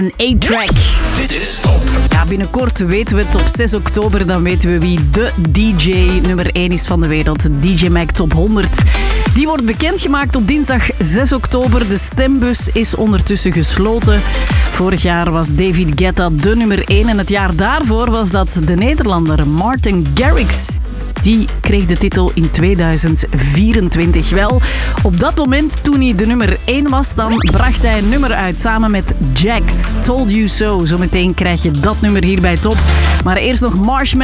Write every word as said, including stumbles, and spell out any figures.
Een A-track. Dit is Top. Ja, binnenkort weten we het. Op zes oktober dan weten we wie de D J nummer één is van de wereld. D J Mag Top honderd. Die wordt bekendgemaakt op dinsdag zes oktober. De stembus is ondertussen gesloten. Vorig jaar was David Guetta de nummer één. En het jaar daarvoor was dat de Nederlander Martin Garrix. Die kreeg de titel in tweeduizend vierentwintig. Wel, op dat moment, toen hij de nummer één was, dan bracht hij een nummer uit samen met Jax. Told You So. Zometeen krijg je dat nummer hier bij Top. Maar eerst nog Marshmallow.